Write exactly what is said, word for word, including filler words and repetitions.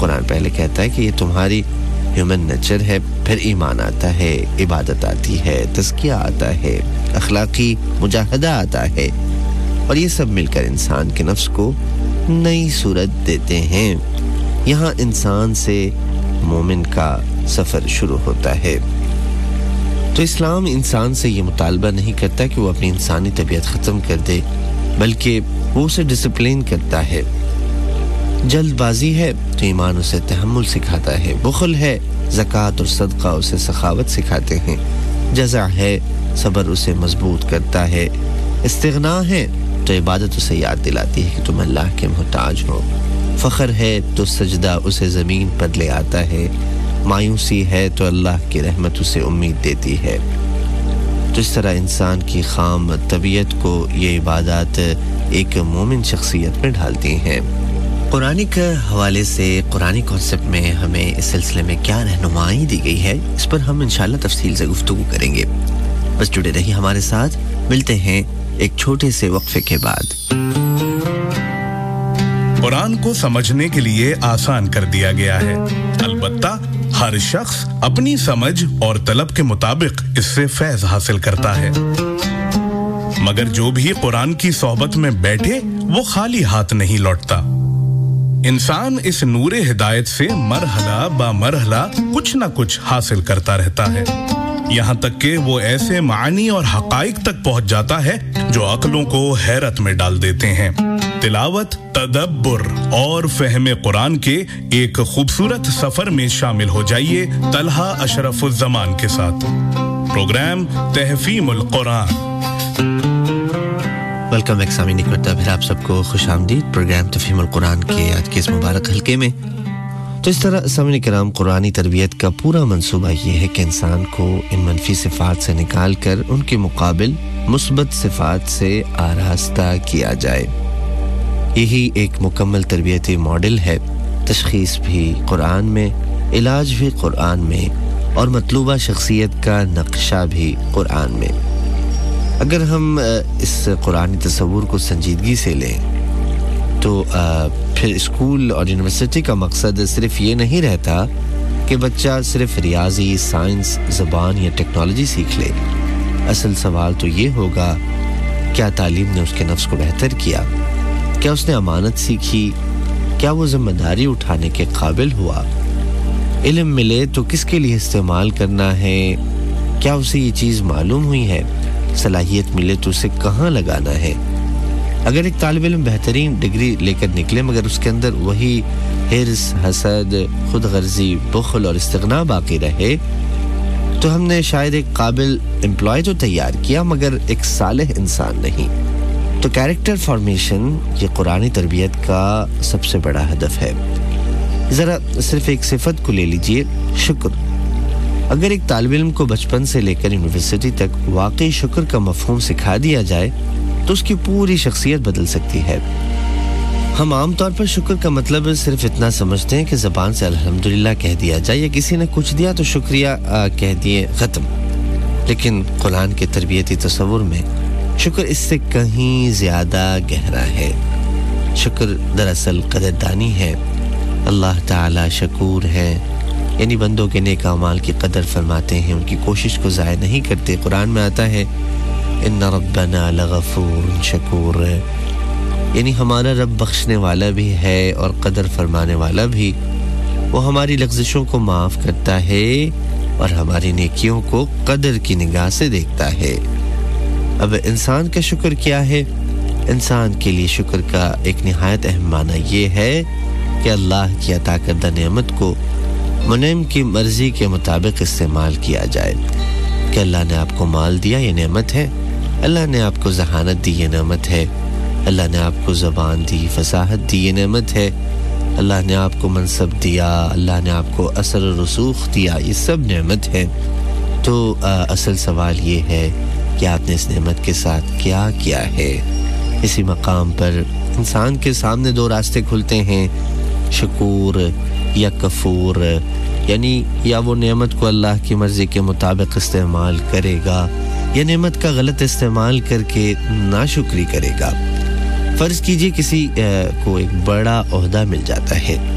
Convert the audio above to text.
قرآن پہلے کہتا ہے کہ یہ تمہاری ہیومن نیچر ہے، پھر ایمان آتا ہے، عبادت آتی ہے، تزکیہ آتا ہے، اخلاقی مجاہدہ آتا ہے، اور یہ سب مل کر انسان کے نفس کو نئی صورت دیتے ہیں۔ یہاں انسان سے مومن کا سفر شروع ہوتا ہے۔ تو اسلام انسان سے یہ مطالبہ نہیں کرتا کہ وہ اپنی انسانی طبیعت ختم کر دے، بلکہ وہ اسے ڈسپلین کرتا ہے۔ جلد بازی ہے تو ایمان اسے تحمل سکھاتا ہے، بخل ہے زکوٰۃ اور صدقہ اسے سخاوت سکھاتے ہیں، جزع ہے صبر اسے مضبوط کرتا ہے، استغنا ہے تو عبادت اسے یاد دلاتی ہے کہ تم اللہ کے محتاج ہو، فخر ہے تو سجدہ اسے زمین پر لے آتا ہے، مایوسی ہے تو اللہ کی رحمت اسے امید دیتی ہے۔ تو اس طرح انسان کی خام طبیعت کو یہ عبادات ایک مومن شخصیت میں ڈھالتی ہیں۔ قرآن کے حوالے سے قرآنی کانسیپٹ میں ہمیں اس سلسلے میں کیا رہنمائی دی گئی ہے، اس پر ہم انشاءاللہ تفصیل سے گفتگو کریں گے۔ بس جڑے رہیے ہمارے ساتھ، ملتے ہیں ایک چھوٹے سے وقفے کے بعد۔ قرآن کو سمجھنے کے لیے آسان کر دیا گیا ہے، البتہ ہر شخص اپنی سمجھ اور طلب کے مطابق اس سے فیض حاصل کرتا ہے، مگر جو بھی قرآن کی صحبت میں بیٹھے وہ خالی ہاتھ نہیں لوٹتا۔ انسان اس نور ہدایت سے مرحلہ با مرحلہ کچھ نہ کچھ حاصل کرتا رہتا ہے، یہاں تک کہ وہ ایسے معانی اور حقائق تک پہنچ جاتا ہے جو عقلوں کو حیرت میں ڈال دیتے ہیں۔ تلاوت، تدبر اور فہم قرآن کے ایک خوبصورت سفر میں شامل ہو جائیے طلحہ اشرف الزمان کے ساتھ۔ پروگرام تحفیم القرآن۔ ویلکم بیک سامعین، ایک مرتبہ پھر آپ سب کو خوش آمدید پروگرام تفہیم القرآن کے آج کے اس مبارک حلقے میں۔ تو اس طرح سامعین کرام، قرآنی تربیت کا پورا منصوبہ یہ ہے کہ انسان کو ان منفی صفات سے نکال کر ان کے مقابل مثبت صفات سے آراستہ کیا جائے۔ یہی ایک مکمل تربیتی ماڈل ہے، تشخیص بھی قرآن میں، علاج بھی قرآن میں، اور مطلوبہ شخصیت کا نقشہ بھی قرآن میں۔ اگر ہم اس قرآنی تصور کو سنجیدگی سے لیں تو پھر اسکول اور یونیورسٹی کا مقصد صرف یہ نہیں رہتا کہ بچہ صرف ریاضی، سائنس، زبان یا ٹیکنالوجی سیکھ لے۔ اصل سوال تو یہ ہوگا، کیا تعلیم نے اس کے نفس کو بہتر کیا؟ کیا اس نے امانت سیکھی؟ کیا وہ ذمہ داری اٹھانے کے قابل ہوا؟ علم ملے تو کس کے لیے استعمال کرنا ہے؟ کیا اسے یہ چیز معلوم ہوئی ہے؟ صلاحیت ملے تو اسے کہاں لگانا ہے؟ اگر ایک طالب علم بہترین ڈگری لے کر نکلے مگر اس کے اندر وہی حرص، حسد، خود غرضی، بخل اور استغنا باقی رہے تو ہم نے شاید ایک قابل امپلائی تو تیار کیا مگر ایک صالح انسان نہیں۔ تو کیریکٹر فارمیشن یہ قرآنی تربیت کا سب سے بڑا ہدف ہے۔ ذرا صرف ایک صفت کو لے لیجئے، شکر۔ اگر ایک طالب علم کو بچپن سے لے کر یونیورسٹی تک واقعی شکر کا مفہوم سکھا دیا جائے تو اس کی پوری شخصیت بدل سکتی ہے۔ ہم عام طور پر شکر کا مطلب صرف اتنا سمجھتے ہیں کہ زبان سے الحمدللہ کہہ دیا جائے، یا کسی نے کچھ دیا تو شکریہ کہہ دیے، ختم۔ لیکن قرآن کے تربیتی تصور میں شکر اس سے کہیں زیادہ گہرا ہے۔ شکر دراصل قدردانی ہے۔ اللہ تعالی شکور ہے، یعنی بندوں کے نیک اعمال کی قدر فرماتے ہیں، ان کی کوشش کو ضائع نہیں کرتے۔ قرآن میں آتا ہے ان ربنا لغفور شکور، یعنی ہمارا رب بخشنے والا بھی ہے اور قدر فرمانے والا بھی۔ وہ ہماری لغزشوں کو معاف کرتا ہے اور ہماری نیکیوں کو قدر کی نگاہ سے دیکھتا ہے۔ اب انسان کا شکر کیا ہے؟ انسان کے لیے شکر کا ایک نہایت اہم معنی یہ ہے کہ اللہ کی عطا کردہ نعمت کو منعم کی مرضی کے مطابق استعمال کیا جائے۔ کہ اللہ نے آپ کو مال دیا، یہ نعمت ہے۔ اللہ نے آپ کو ذہانت دی، یہ نعمت ہے۔ اللہ نے آپ کو زبان دی، فصاحت دی، یہ نعمت ہے۔ اللہ نے آپ کو منصب دیا، اللہ نے آپ کو اثر و رسوخ دیا، یہ سب نعمت ہے۔ تو اصل سوال یہ ہے کہ آپ نے اس نعمت کے ساتھ کیا کیا ہے؟ اسی مقام پر انسان کے سامنے دو راستے کھلتے ہیں، شکور یا کفور، یعنی یا وہ نعمت کو اللہ کی مرضی کے مطابق استعمال کرے گا یا نعمت کا غلط استعمال کر کے ناشکری کرے گا۔ فرض کیجئے کسی کو ایک بڑا عہدہ مل جاتا ہے،